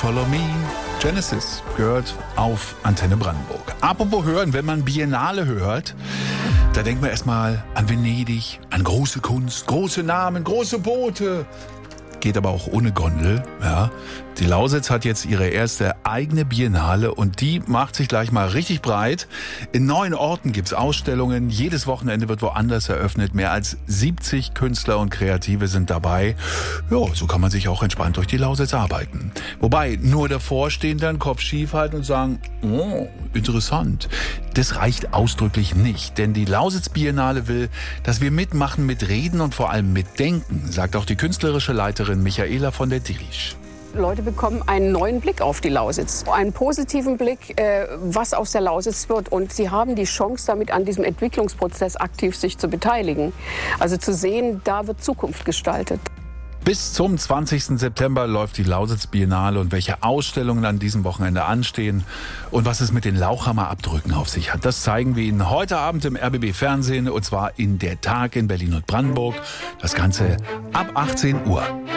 Follow Me. Genesis gehört auf Antenne Brandenburg. Apropos hören, wenn man Biennale hört, da denkt man erstmal an Venedig, an große Kunst, große Namen, große Boote. Geht aber auch ohne Gondel. Ja. Die Lausitz hat jetzt ihre erste eigene Biennale und die macht sich gleich mal richtig breit. In 9 Orten gibt's Ausstellungen. Jedes Wochenende wird woanders eröffnet. Mehr als 70 Künstler und Kreative sind dabei. Ja, so kann man sich auch entspannt durch die Lausitz arbeiten. Wobei nur davor stehen dann Kopf schief halten und sagen, oh, interessant. Das reicht ausdrücklich nicht, denn die Lausitz Biennale will, dass wir mitmachen mit Reden und vor allem mit Denken, sagt auch die künstlerische Leiterin Michaela von der Dirisch. Leute bekommen einen neuen Blick auf die Lausitz, einen positiven Blick, was aus der Lausitz wird. Und sie haben die Chance, damit an diesem Entwicklungsprozess aktiv sich zu beteiligen. Also zu sehen, da wird Zukunft gestaltet. Bis zum 20. September läuft die Lausitz Biennale und welche Ausstellungen an diesem Wochenende anstehen und was es mit den Lauchhammerabdrücken auf sich hat, das zeigen wir Ihnen heute Abend im RBB Fernsehen und zwar in Der Tag in Berlin und Brandenburg. Das Ganze ab 18 Uhr.